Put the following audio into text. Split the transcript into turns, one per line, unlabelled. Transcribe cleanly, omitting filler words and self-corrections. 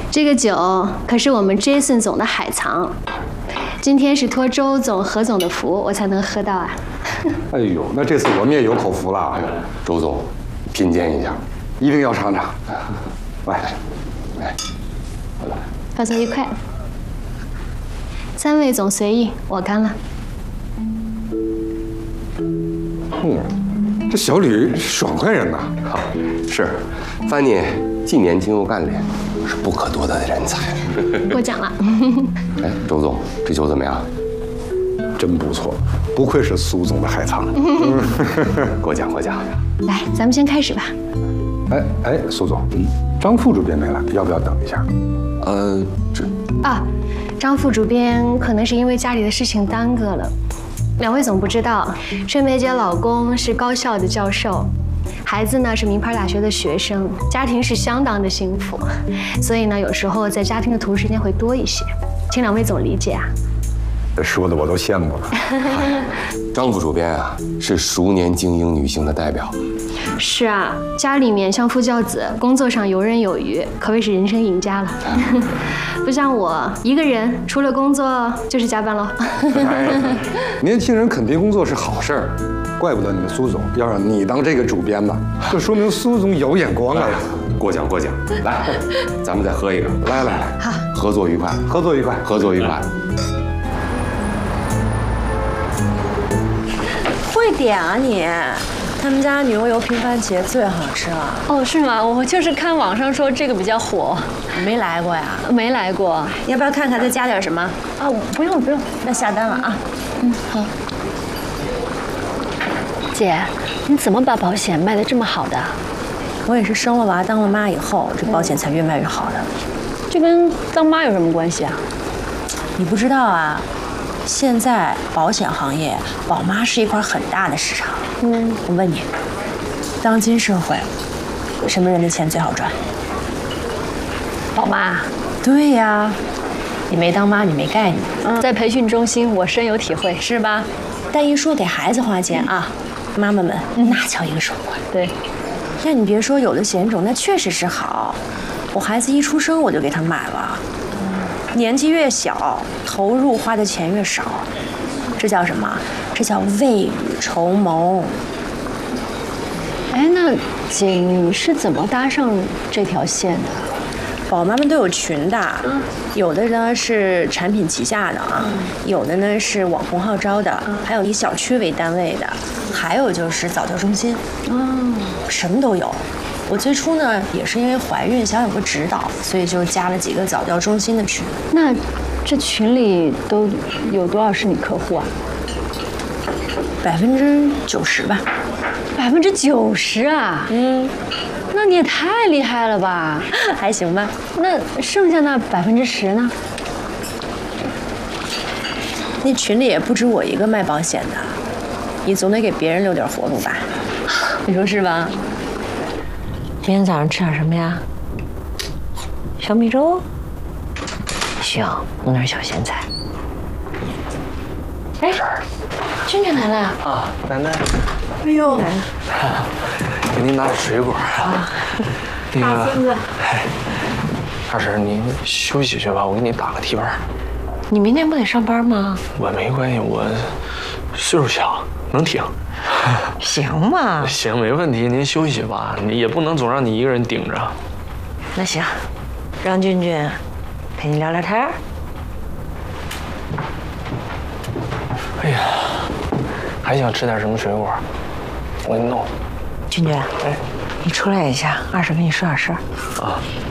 这个酒可是我们 Jason 总的海藏，今天是托周总、何总的福，我才能喝到啊。
哎呦，那这次我们也有口福了。
周总，品鉴一下，
一定要尝尝。来，
放松愉快。3位总随意，我干了。
这小吕爽快人呐。
好，是，范尼既年轻又干练，是不可多得的人才。
过奖了。
哎，周总，这酒怎么样？
真不错，不愧是苏总的海藏。
过奖过奖。
来，咱们先开始吧。
哎，苏总，张副主编没来，要不要等一下？
张副主编可能是因为家里的事情耽搁了。2位总不知道，春梅姐老公是高校的教授，孩子呢是名牌大学的学生，家庭是相当的幸福，所以呢有时候在家庭的投入时间会多一些，请2位总理解啊。
说的我都羡慕了。
张副主编啊，是熟年精英女性的代表。
是啊，家里面相夫教子，工作上游刃有余，可谓是人生赢家了。不像我一个人，除了工作就是加班喽。
年轻人肯拼工作是好事儿，怪不得你们苏总要让你当这个主编呢，这说明苏总有眼光啊。
过奖过奖，来，咱们再喝一个。
来，
好，
合作愉快，
合作愉快，
合作愉快。
会点啊你？他们家牛油平番茄最好吃了。
哦，是吗？我就是看网上说这个比较火，
没来过呀？
没来过。
要不要看看再加点什么？
啊，不用，
那下单了啊。
好。姐，你怎么把保险卖得这么好的？
我也是生了娃当了妈以后，这保险才越卖越好的。
这跟当妈有什么关系啊？
你不知道啊？现在保险行业，宝妈是一块很大的市场。我问你，当今社会，什么人的钱最好赚？
宝妈。
对呀，你没当妈，你没概念。
在培训中心，我深有体会，
是吧？但一说给孩子花钱啊，妈妈们那叫一个爽快。
对。
那你别说，有的险种那确实是好，我孩子一出生我就给他买了。年纪越小，投入花的钱越少，这叫什么？这叫未雨绸缪。
哎，那姐你是怎么搭上这条线的？
宝妈们都有群的，有的呢是产品旗下的啊，有的呢是网红号召的，还有以小区为单位的，还有就是早教中心，什么都有。我最初呢也是因为怀孕想有个指导，所以就加了几个早教中心的群。
那这群里都有多少是你客户啊
？90%吧。
90%啊？那你也太厉害了吧？
还行吧。
那剩下那10%呢？
那群里也不止我一个卖保险的，你总得给别人留点活路吧？你说是吧？今天早上吃点什么呀？小米粥。行，弄点小咸菜。哎，君君来了
啊，奶奶。
哎呦，
给您拿点水果啊。那个，二婶，您休息去吧，我给你打个替班。
你明天不得上班吗？
我没关系，我岁数小，能挺。
行嘛。
行，没问题，您休息吧，你也不能总让你一个人顶着。
那行，让君君陪你聊聊天。
哎呀，还想吃点什么水果？我给你弄。
君君，哎，你出来一下，二婶跟你说点事儿。
啊。